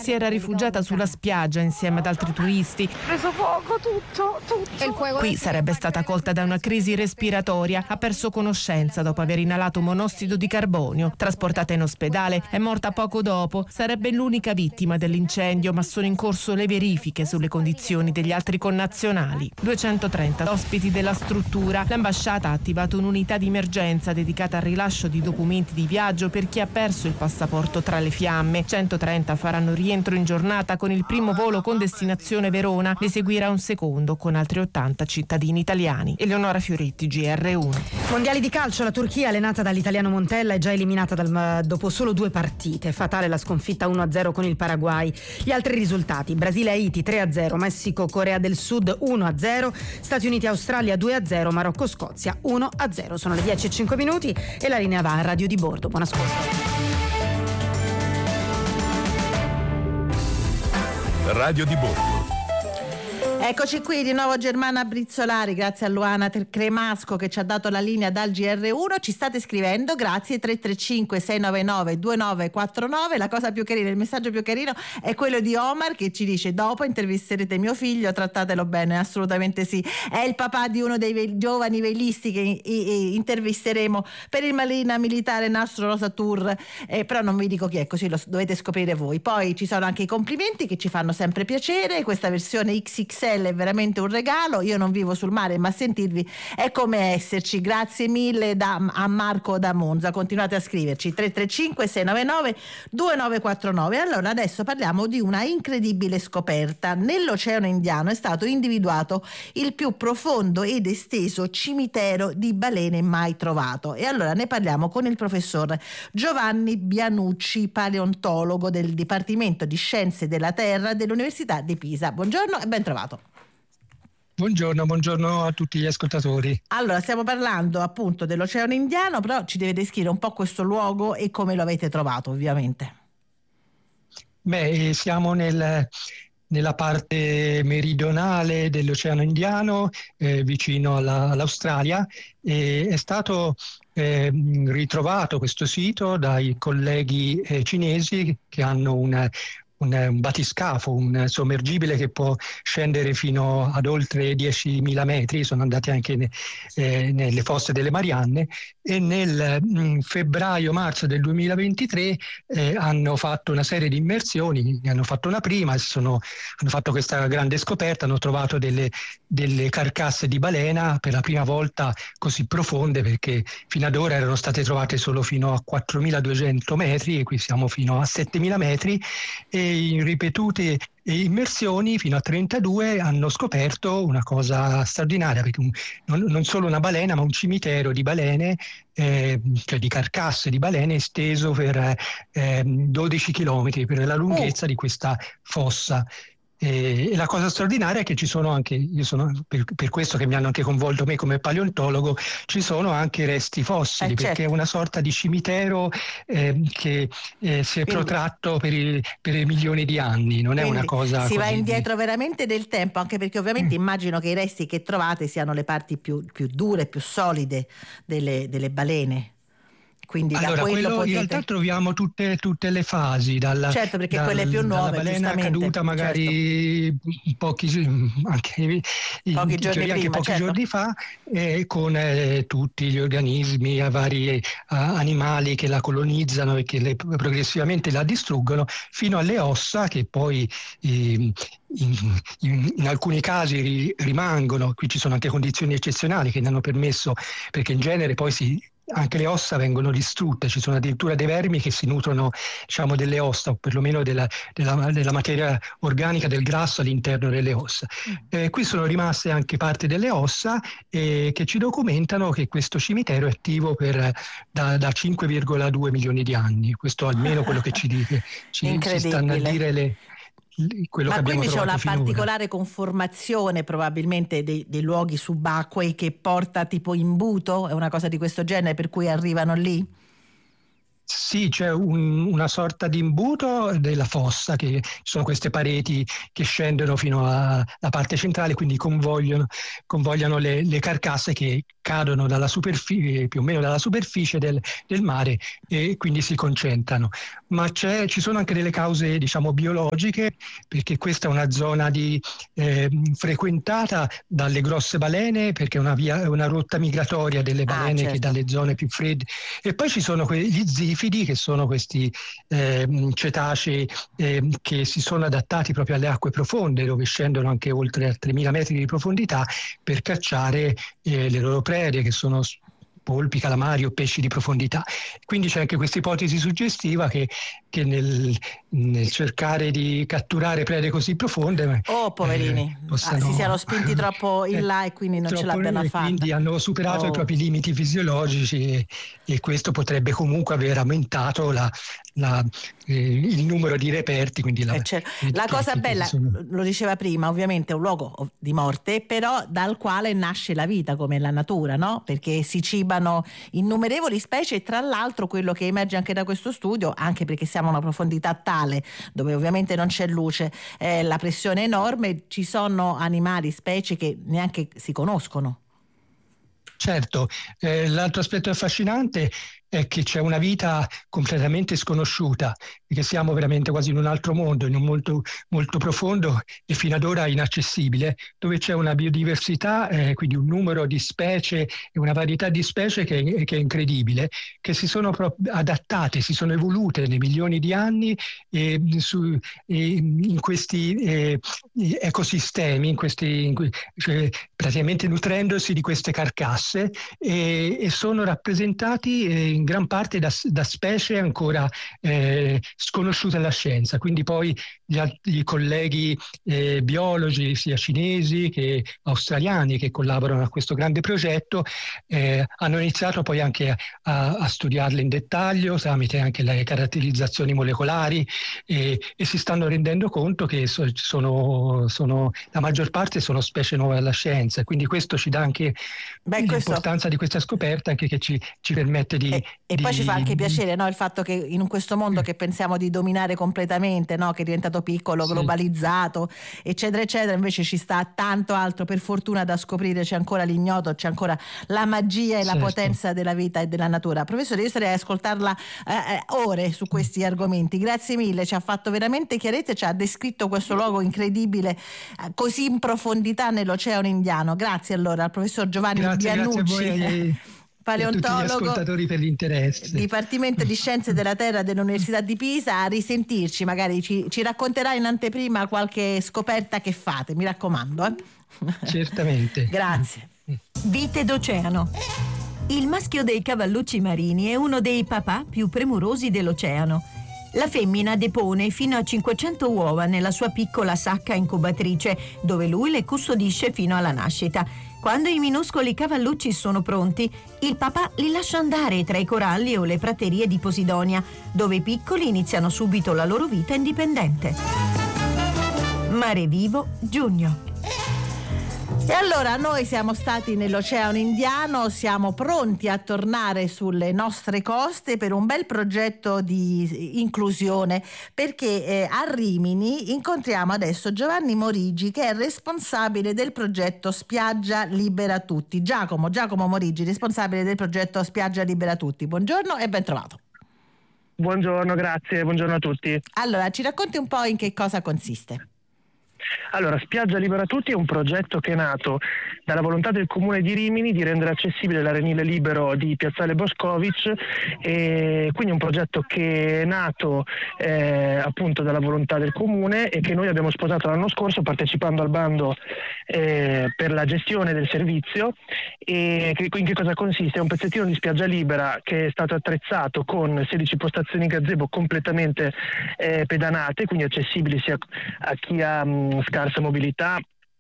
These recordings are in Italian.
si era rifugiata sulla spiaggia insieme ad altri turisti. Preso poco, tutto. Qui sarebbe stata colta da una crisi respiratoria, ha perso conoscenza dopo aver inalato monossido di carbonio. Trasportata in ospedale, è morta poco dopo. Sarebbe l'unica vittima dell'incendio, ma sono in corso le verifiche sulle condizioni degli altri connazionali. 230 ospiti della struttura. L'ambasciata ha attivato un'unità di emergenza dedicata al rilascio di documenti di viaggio per chi ha perso il passaporto tra le fiamme. 130 faranno rientro in giornata con il primo volo con destinazione Verona. Ne seguirà un secondo con altri 80 cittadini italiani. Eleonora Fioretti, GR1. Mondiali di calcio, la Turchia allenata dall'italiano Montella è già eliminata dopo solo 2 partite. Fatale la sconfitta 1-0 con il Paraguay. Gli altri risultati: Brasile-Haiti 3-0, Messico-Corea del Sud 1-0, Stati Uniti-Australia 2-0, Marocco-Scozia 1-0. Sono le 10:05 e la linea va a Radio di Bordo. Buon ascolto. Radio di Bordo. Eccoci qui di nuovo, Germana Brizzolari, grazie a Luana Cremasco che ci ha dato la linea dal GR1. Ci state scrivendo, grazie. 335 699 2949. La cosa più carina, il messaggio più carino è quello di Omar che ci dice: dopo intervisterete mio figlio, trattatelo bene. Assolutamente sì, è il papà di uno dei giovani velisti che intervisteremo per il Marina Militare Nastro Rosa Tour, però non vi dico chi è, così lo dovete scoprire voi. Poi ci sono anche i complimenti che ci fanno sempre piacere. Questa versione XXL è veramente un regalo. Io non vivo sul mare, ma sentirvi è come esserci. Grazie mille a Marco da Monza. Continuate a scriverci 335 699 2949. Allora adesso parliamo di una incredibile scoperta. Nell'Oceano Indiano è stato individuato il più profondo ed esteso cimitero di balene mai trovato, e allora ne parliamo con il professor Giovanni Bianucci, paleontologo del Dipartimento di Scienze della Terra dell'Università di Pisa. Buongiorno e ben trovato. Buongiorno a tutti gli ascoltatori. Allora, stiamo parlando appunto dell'Oceano Indiano, però ci deve descrivere un po' questo luogo e come lo avete trovato, ovviamente. Siamo nella parte meridionale dell'Oceano Indiano, vicino all'Australia, e è stato ritrovato questo sito dai colleghi cinesi che hanno un batiscafo, un sommergibile che può scendere fino ad oltre 10.000 metri. Sono andati anche nelle fosse delle Marianne, e nel febbraio-marzo del 2023 hanno fatto una serie di immersioni. Ne hanno fatto una prima, hanno fatto questa grande scoperta, hanno trovato delle carcasse di balena per la prima volta così profonde, perché fino ad ora erano state trovate solo fino a 4.200 metri e qui siamo fino a 7.000 metri, e in ripetute immersioni fino a 32 hanno scoperto una cosa straordinaria, perché non solo una balena, ma un cimitero di balene, cioè di carcasse di balene esteso per 12 chilometri, per la lunghezza di questa fossa. E la cosa straordinaria è che ci sono anche, per questo che mi hanno anche coinvolto me come paleontologo, ci sono anche resti fossili, perché certo. è una sorta di cimitero che si è protratto per milioni di anni, non è una cosa si così va indietro veramente del tempo, anche perché ovviamente immagino che i resti che trovate siano le parti più dure, più solide delle balene. Quindi allora, in realtà troviamo tutte le fasi, certo, perché quelle più nuove, dalla balena caduta magari certo. pochi giorni fa, con tutti gli organismi, vari animali che la colonizzano e che progressivamente la distruggono, fino alle ossa che poi in alcuni casi rimangono. Qui ci sono anche condizioni eccezionali che ne hanno permesso, perché in genere poi anche le ossa vengono distrutte, ci sono addirittura dei vermi che si nutrono, diciamo, delle ossa, o perlomeno della materia organica, del grasso all'interno delle ossa. Qui sono rimaste anche parte delle ossa che ci documentano che questo cimitero è attivo da 5,2 milioni di anni. Questo almeno quello che ci stanno a dire quello ma che abbiamo quindi c'è una finora. particolare conformazione probabilmente dei luoghi subacquei che porta tipo imbuto, è una cosa di questo genere per cui arrivano lì? Sì, c'è una sorta di imbuto della fossa, che sono queste pareti che scendono fino alla parte centrale, quindi convogliano le carcasse che cadono dalla superficie, più o meno dalla superficie del mare, e quindi si concentrano. ma ci sono anche delle cause, diciamo, biologiche, perché questa è una zona frequentata dalle grosse balene, perché è una rotta migratoria delle balene, certo, che dalle zone più fredde. E poi ci sono gli zifidi, che sono questi cetacei che si sono adattati proprio alle acque profonde, dove scendono anche oltre a 3.000 metri di profondità per cacciare le loro prede, che sono polpi, calamari o pesci di profondità. Quindi c'è anche questa ipotesi suggestiva che nel cercare di catturare prede così profonde, poverini, si siano spinti troppo in là e quindi non ce l'abbiano fatta. Quindi hanno superato i propri limiti fisiologici, e questo potrebbe comunque aver aumentato il numero di reperti. Quindi la cosa bella, lo diceva prima, ovviamente è un luogo di morte, però dal quale nasce la vita, come la natura, no? Perché si cibano innumerevoli specie, e tra l'altro quello che emerge anche da questo studio, anche perché siamo a una profondità tale dove ovviamente non c'è luce, la pressione è enorme, ci sono animali, specie che neanche si conoscono. Certo, l'altro aspetto affascinante è che c'è una vita completamente sconosciuta, che siamo veramente quasi in un altro mondo, in un molto, molto profondo e fino ad ora inaccessibile, dove c'è una biodiversità, quindi un numero di specie e una varietà di specie che è incredibile, che si sono adattate, si sono evolute nei milioni di anni in questi ecosistemi, cioè, praticamente nutrendosi di queste carcasse, e sono rappresentati in gran parte da specie ancora sconosciute alla scienza. Quindi poi gli colleghi biologi, sia cinesi che australiani, che collaborano a questo grande progetto, hanno iniziato poi anche a studiarle in dettaglio tramite anche le caratterizzazioni molecolari, e si stanno rendendo conto che la maggior parte sono specie nuove alla scienza. Quindi questo ci dà anche l'importanza di questa scoperta, anche che ci permette e poi ci fa anche piacere, no? Il fatto che in questo mondo che pensiamo di dominare completamente, no? Che è diventato piccolo, globalizzato, eccetera eccetera, invece ci sta tanto altro per fortuna da scoprire, c'è ancora l'ignoto, c'è ancora la magia e la potenza della vita e della natura. Professore, io sarei a ascoltarla ore su questi argomenti. Grazie mille, ci ha fatto veramente chiarezza, ci ha descritto questo luogo incredibile così in profondità nell'Oceano Indiano. Grazie allora al professor Giovanni Biannucci, paleontologo, a tutti gli ascoltatori per l'interesse. Dipartimento di Scienze della Terra dell'Università di Pisa. A risentirci, magari ci racconterà in anteprima qualche scoperta che fate, mi raccomando. Certamente. Grazie. Vite d'oceano. Il maschio dei cavallucci marini è uno dei papà più premurosi dell'oceano. La femmina depone fino a 500 uova nella sua piccola sacca incubatrice, dove lui le custodisce fino alla nascita. Quando i minuscoli cavallucci sono pronti, il papà li lascia andare tra i coralli o le praterie di Posidonia, dove i piccoli iniziano subito la loro vita indipendente. Mare Vivo, giugno. E allora noi siamo stati nell'Oceano Indiano, siamo pronti a tornare sulle nostre coste per un bel progetto di inclusione, perché a Rimini incontriamo adesso Giovanni Morigi, che è responsabile del progetto Spiaggia Libera Tutti. Giacomo Morigi, responsabile del progetto Spiaggia Libera Tutti. Buongiorno e ben trovato. Buongiorno, grazie, buongiorno a tutti. Allora, ci racconti un po' in che cosa consiste? Allora, Spiaggia Libera Tutti è un progetto che è nato dalla volontà del Comune di Rimini di rendere accessibile l'arenile libero di Piazzale Boscovic, e quindi un progetto che è nato appunto dalla volontà del Comune e che noi abbiamo sposato l'anno scorso partecipando al bando per la gestione del servizio. E in che cosa consiste? È un pezzettino di spiaggia libera che è stato attrezzato con 16 postazioni gazebo completamente pedanate, quindi accessibili sia a chi ha scarsa mobilità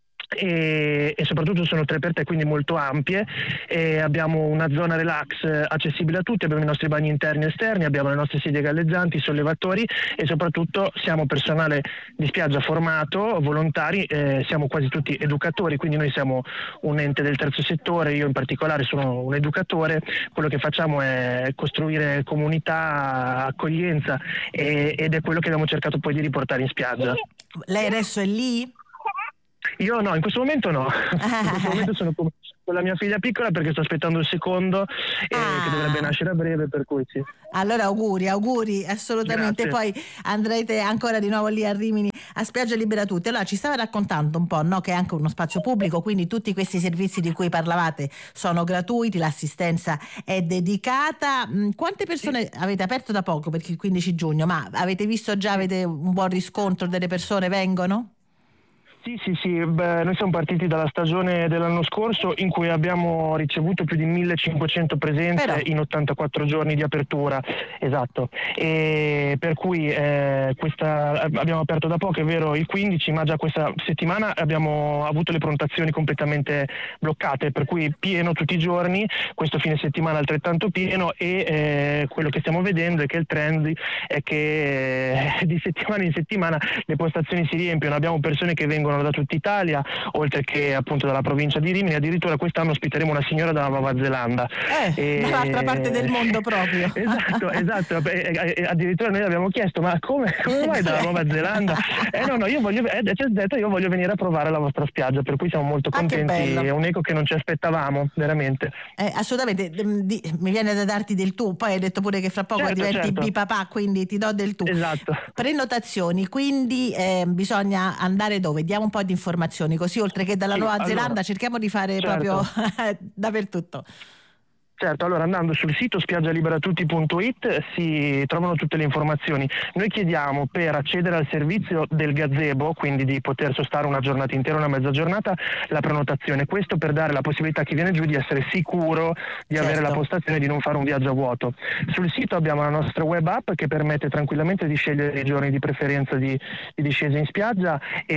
e soprattutto sono 3 per 3, quindi molto ampie. Abbiamo una zona relax accessibile a tutti, abbiamo i nostri bagni interni e esterni, abbiamo le nostre sedie galleggianti, i sollevatori e soprattutto siamo personale di spiaggia formato, volontari, siamo quasi tutti educatori, quindi noi siamo un ente del terzo settore, io in particolare sono un educatore. Quello che facciamo è costruire comunità, accoglienza ed è quello che abbiamo cercato poi di riportare in spiaggia. Lei adesso è lì? Io no, in questo momento no. In questo momento con la mia figlia piccola, perché sto aspettando il secondo che dovrebbe nascere a breve, per cui sì. Allora auguri assolutamente. Grazie. Poi andrete ancora di nuovo lì a Rimini a Spiaggia Libera Tutti. Allora ci stava raccontando un po', no, che è anche uno spazio pubblico, quindi tutti questi servizi di cui parlavate sono gratuiti, l'assistenza è dedicata. Quante persone avete aperto da poco, perché il 15 giugno, ma avete visto già, avete un buon riscontro delle persone vengono? Sì, noi siamo partiti dalla stagione dell'anno scorso in cui abbiamo ricevuto più di 1500 presenze in 84 giorni di apertura, esatto, e per cui abbiamo aperto da poco, è vero, il 15, ma già questa settimana abbiamo avuto le prenotazioni completamente bloccate, per cui pieno tutti i giorni, questo fine settimana altrettanto pieno, e quello che stiamo vedendo è che il trend è che di settimana in settimana le postazioni si riempiono, abbiamo persone che vengono da tutta Italia, oltre che appunto dalla provincia di Rimini. Addirittura quest'anno ospiteremo una signora dalla Nuova Zelanda, dall'altra parte del mondo proprio. esatto. Addirittura noi abbiamo chiesto: ma come vai dalla Nuova Zelanda? No, ci ha detto io voglio venire a provare la vostra spiaggia, per cui siamo molto contenti, è un eco che non ci aspettavamo veramente. Assolutamente, mi viene da darti del tu, poi hai detto pure che fra poco diventi bipapà, quindi ti do del tu. Esatto. Prenotazioni, quindi bisogna andare dove? Diamo un po' di informazioni, così oltre che dalla Nuova Zelanda cerchiamo di fare proprio dappertutto. Certo, allora andando sul sito spiaggialiberatutti.it si trovano tutte le informazioni. Noi chiediamo, per accedere al servizio del gazebo, quindi di poter sostare una giornata intera, una mezza giornata, la prenotazione. Questo per dare la possibilità a chi viene giù di essere sicuro di avere la postazione e di non fare un viaggio a vuoto. Sul sito abbiamo la nostra web app che permette tranquillamente di scegliere i giorni di preferenza di discesa in spiaggia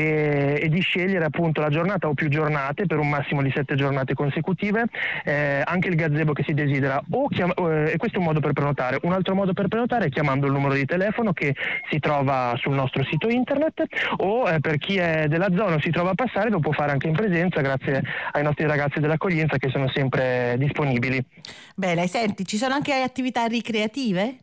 e di scegliere appunto la giornata o più giornate, per un massimo di 7 giornate consecutive, anche il gazebo che si desidera, e questo è un modo per prenotare. Un altro modo per prenotare è chiamando il numero di telefono che si trova sul nostro sito internet, o per chi è della zona o si trova a passare lo può fare anche in presenza, grazie ai nostri ragazzi dell'accoglienza che sono sempre disponibili. Bene, senti, ci sono anche attività ricreative?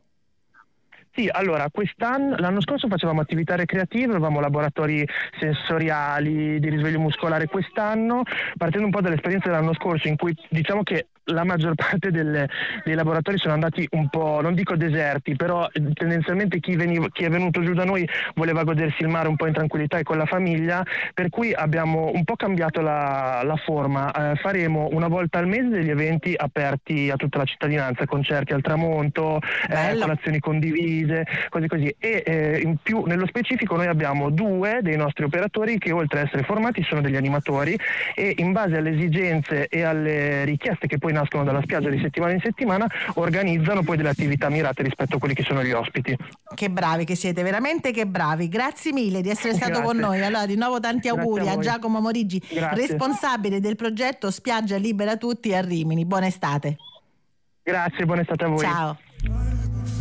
Sì, allora l'anno scorso facevamo attività ricreative, avevamo laboratori sensoriali, di risveglio muscolare. Quest'anno, partendo un po' dall'esperienza dell'anno scorso, in cui diciamo che la maggior parte dei laboratori sono andati un po', non dico deserti, però tendenzialmente chi è venuto giù da noi voleva godersi il mare un po' in tranquillità e con la famiglia, per cui abbiamo un po' cambiato la forma. Faremo una volta al mese degli eventi aperti a tutta la cittadinanza, concerti al tramonto, colazioni condivise, così. E in più, nello specifico, noi abbiamo 2 dei nostri operatori che, oltre ad essere formati, sono degli animatori, e in base alle esigenze e alle richieste che poi nascono dalla spiaggia di settimana in settimana organizzano poi delle attività mirate rispetto a quelli che sono gli ospiti. Che bravi che siete, veramente che bravi. Grazie mille di essere stato con noi. Allora, di nuovo tanti auguri a Giacomo Morigi, responsabile del progetto Spiaggia Libera Tutti a Rimini. Buona estate. Grazie, buona estate a voi. Ciao.